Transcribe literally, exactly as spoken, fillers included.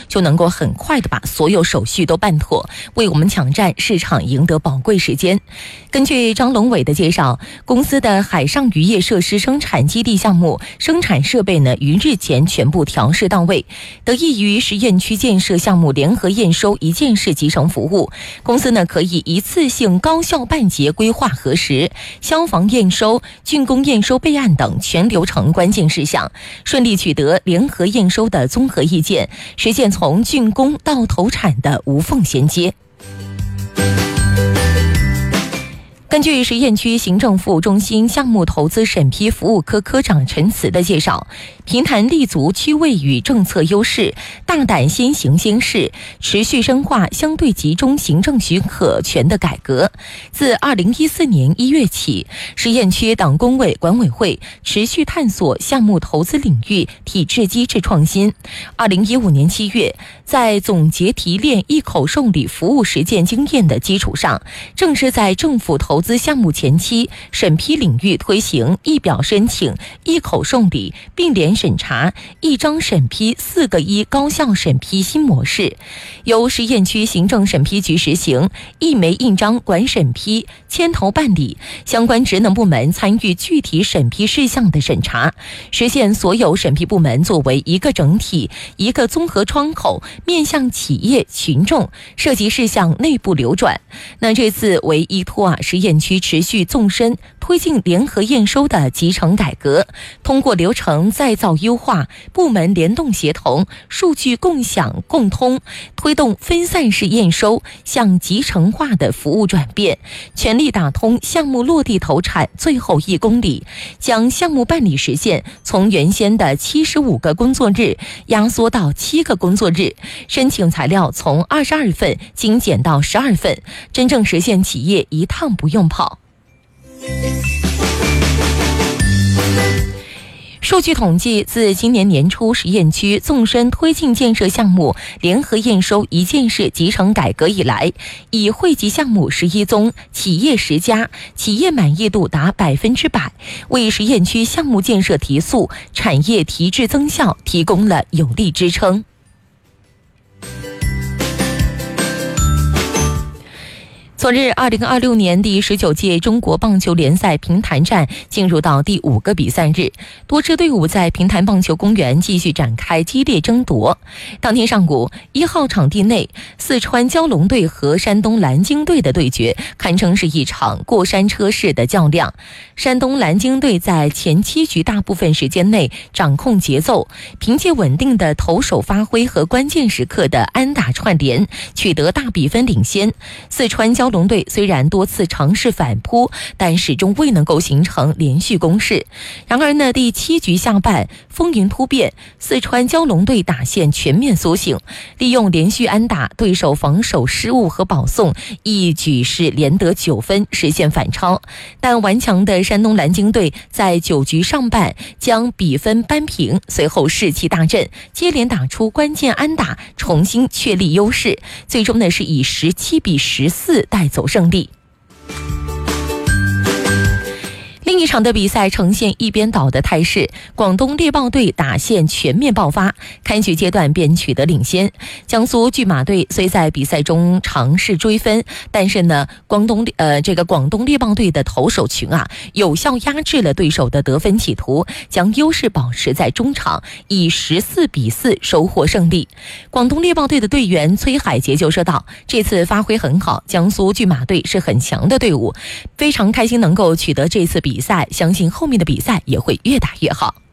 就能够很快的把所有手续都办妥，为我们抢占市场赢得宝贵时间。根据张龙伟的介绍，公司的海上渔业设施生产基地项目生产设备呢，于日前全部调试到位。得益于实验区建设项目联合验收一件事集成服务，公司呢可以一次性高效办结规划核实、消防验收、竣工验收备案等全流程关键事项，顺利取得联合验收的综合意见，实现从竣工到投产的无缝衔接。根据实验区行政服务中心项目投资审批服务科科长陈慈的介绍，平潭立足区位与政策优势，大胆先行先试，持续深化相对集中行政许可权的改革。自二零一四年一月起，实验区党工委管委会持续探索项目投资领域体制机制创新。二零一五年七月，在总结提炼一口受理服务实践经验的基础上，正是在政府投资项目前期审批领域推行一表申请、一口受理、并联审查、一张审批四个一高效审批新模式，由实验区行政审批局实行一枚印章管审批、牵头办理，相关职能部门参与具体审批事项的审查，实现所有审批部门作为一个整体、一个综合窗口，面向企业群众，涉及事项内部流转。那这次为依托啊实验区持续纵深推进联合验收的集成改革，通过流程再造优化、部门联动协同、数据共享共通，推动分散式验收向集成化的服务转变，全力打通项目落地投产最后一公里，将项目办理时限从原先的七十五个工作日压缩到七个工作日，申请材料从二十二份精简到十二份，真正实现企业一趟不用跑。数据统计，自今年年初实验区纵深推进建设项目联合验收一件事集成改革以来，已惠及项目十一宗，企业十家，企业满意度达百分之百，为实验区项目建设提速、产业提质增效提供了有力支撑。昨日，二零二六年第十九届中国棒球联赛平潭站进入到第五个比赛日，多支队伍在平潭棒球公园继续展开激烈争夺。当天上午，一号场地内，四川蛟龙队和山东蓝鲸队的对决堪称是一场过山车式的较量。山东蓝鲸队在前七局大部分时间内掌控节奏，凭借稳定的投手发挥和关键时刻的安打串联，取得大比分领先。四川蛟龙队虽然多次尝试反扑，但始终未能够形成连续攻势。然而呢，第七局下半风云突变，四川蛟龙队打线全面苏醒，利用连续安打、对手防守失误和保送，一举是连得九分，实现反超。但顽强的山东蓝鲸队在九局上半将比分扳平，随后士气大振，接连打出关键安打，重新确立优势，最终呢是以十七比十四带走胜利。另一场的比赛呈现一边倒的态势，广东猎豹队打线全面爆发，开局阶段便取得领先。江苏巨马队虽在比赛中尝试追分，但是呢，广东呃这个广东猎豹队的投手群啊，有效压制了对手的得分企图，将优势保持在中场，以十四比四收获胜利。广东猎豹队的队员崔海杰就说道：“这次发挥很好，江苏巨马队是很强的队伍，非常开心能够取得这次比赛。”比赛，相信后面的比赛也会越打越好。